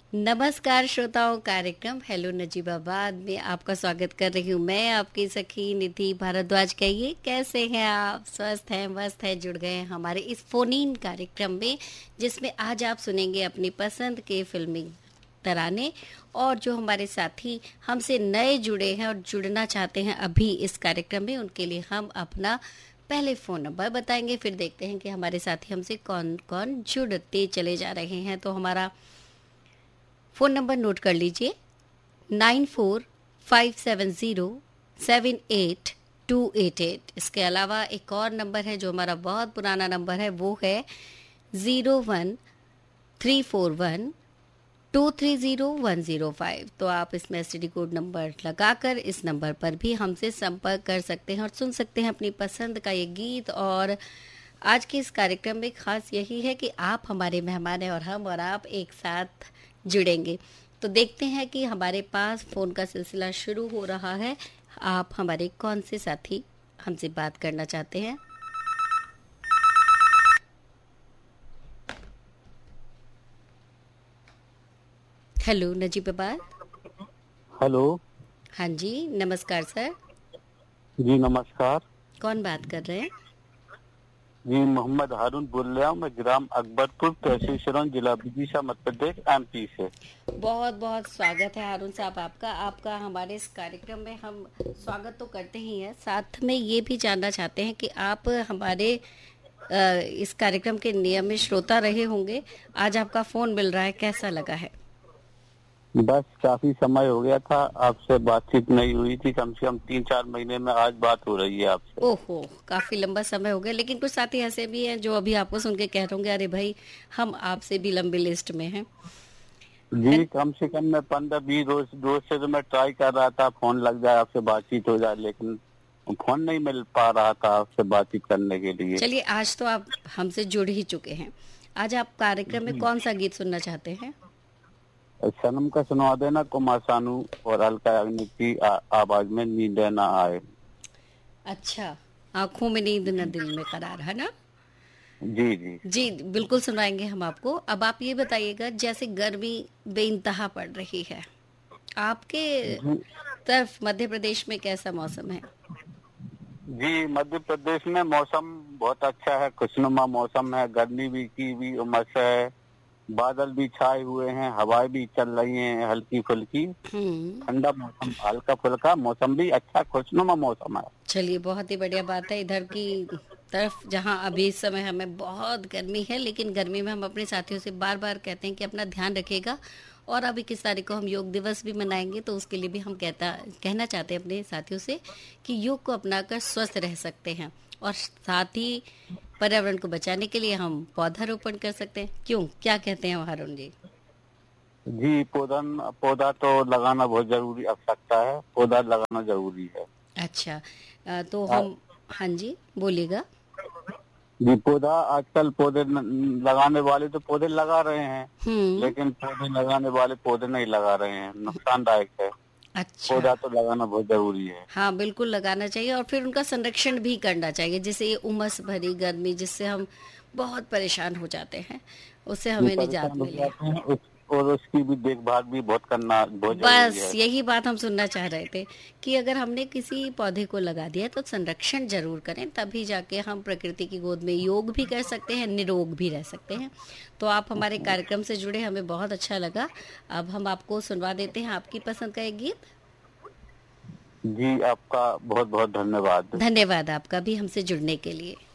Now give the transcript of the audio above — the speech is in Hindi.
नमस्कार श्रोताओं, कार्यक्रम हेलो नजीबाबाद में आपका स्वागत कर रही हूँ मैं, आपकी सखी निधि भारद्वाज। कहिए कैसे हैं आप? स्वस्थ हैं, मस्त हैं, जुड़ गए हैं हमारे इस फोन इन कार्यक्रम में, जिसमें आज आप सुनेंगे अपनी पसंद के फिल्मी तराने। और जो हमारे साथी हमसे नए जुड़े हैं और जुड़ना चाहते हैं अभी इस कार्यक्रम में, उनके लिए हम अपना पहले फ़ोन नंबर बताएंगे, फिर देखते हैं कि हमारे साथी हमसे कौन कौन जुड़ते चले जा रहे हैं। तो हमारा फ़ोन नंबर नोट कर लीजिए, 9457078288। इसके अलावा एक और नंबर है जो हमारा बहुत पुराना नंबर है, वो है 01341230105। तो आप इसमें एसटीडी कोड नंबर लगाकर इस नंबर पर भी हमसे संपर्क कर सकते हैं और सुन सकते हैं अपनी पसंद का ये गीत। और आज के इस कार्यक्रम में खास यही है कि आप हमारे मेहमान हैं और हम और आप एक साथ जुड़ेंगे। तो देखते हैं कि हमारे पास फोन का सिलसिला शुरू हो रहा है। आप हमारे कौन से साथी हमसे बात करना चाहते हैं? हेलो नजीबाबाद। हेलो। हाँ जी, नमस्कार सर। जी नमस्कार। कौन बात कर रहे हैं? जी मोहम्मद हारून बोल रहा हूँ मैं, ग्राम अकबरपुर, तहसील सिरोंज, जिला विदिशा, मध्य प्रदेश, एमपी से। बहुत बहुत स्वागत है हारून साहब आपका। आपका हमारे इस कार्यक्रम में हम स्वागत तो करते ही हैं, साथ में ये भी जानना चाहते हैं कि आप हमारे इस कार्यक्रम के नियमित श्रोता रहे होंगे। आज आपका फोन मिल रहा है, कैसा लगा है? बस काफी समय हो गया था, आपसे बातचीत नहीं हुई थी, कम से कम 3-4 महीने में आज बात हो रही है आपसे। ओहो, काफी लंबा समय हो गया। लेकिन कुछ साथी ऐसे भी हैं जो अभी आपको सुन के कह रहे होंगे, अरे भाई हम आपसे भी लंबी लिस्ट में हैं। जी कम से कम मैं 15-20 रोज से तो मैं ट्राई कर रहा था फोन लग जाए, आपसे बातचीत हो जाए, लेकिन फोन नहीं मिल पा रहा था आपसे बातचीत करने के लिए। चलिए, आज तो आप हमसे जुड़ ही चुके हैं। आज आप कार्यक्रम में कौन सा गीत सुनना चाहते हैं? सनम का सुनवा देना, कुमार सानू और अलका याग्निक की आवाज में, नींद ना आए। अच्छा, आंखों में नींद न दिल में करार, है ना? जी जी जी बिल्कुल सुनाएंगे हम आपको। अब आप ये बताइएगा, जैसे गर्मी बेइंतहा पड़ रही है, आपके जी। तरफ मध्य प्रदेश में कैसा मौसम है? जी मध्य प्रदेश में मौसम बहुत अच्छा है, खुशनुमा मौसम है, गर्मी भी की भी उमस है, बादल भी छाए हुए हैं, हवाएं भी चल रही हैं हल्की फुल्की, ठंडा मौसम, हल्का फुल्का मौसम भी अच्छा, खुशनुमा मौसम है। चलिए, बहुत ही बढ़िया बात है। इधर की तरफ जहां अभी इस समय हमें बहुत गर्मी है, लेकिन गर्मी में हम अपने साथियों से बार बार कहते हैं कि अपना ध्यान रखिएगा। और अभी 21 तारीख को हम योग दिवस भी मनाएंगे, तो उसके लिए भी हम कहना चाहते हैं अपने साथियों से कि योग को अपनाकर स्वस्थ रह सकते हैं। और साथ ही पर्यावरण को बचाने के लिए हम पौधारोपण कर सकते हैं। क्यों, क्या कहते हैं हारून जी? जी पौधा तो लगाना बहुत जरूरी, आवश्यकता है, पौधा लगाना जरूरी है। अच्छा, तो हाँ। हम, हाँ जी बोलिएगा। जी पौधा, आजकल पौधे लगाने वाले तो पौधे लगा रहे हैं, लेकिन पौधे लगाने वाले पौधे नहीं लगा रहे हैं, नुकसानदायक है। अच्छा, पौधा तो लगाना बहुत जरूरी है। हाँ बिल्कुल लगाना चाहिए और फिर उनका संरक्षण भी करना चाहिए, जिससे ये उमस भरी गर्मी जिससे हम बहुत परेशान हो जाते हैं, उससे जी हमें निजात परेशान हो मिले। जाते हैं, और उसकी भी देखभाल भी बहुत करना बहुत जरूरी बस है। यही बात हम सुनना चाह रहे थे कि अगर हमने किसी पौधे को लगा दिया तो संरक्षण जरूर करें, तभी जाके हम प्रकृति की गोद में योग भी कर सकते हैं, निरोग भी रह सकते हैं। तो आप हमारे कार्यक्रम से जुड़े, हमें बहुत अच्छा लगा। अब हम आपको सुनवा देते हैं आपकी पसंद का एक गीत। जी आपका बहुत बहुत धन्यवाद। धन्यवाद आपका भी हमसे जुड़ने के लिए।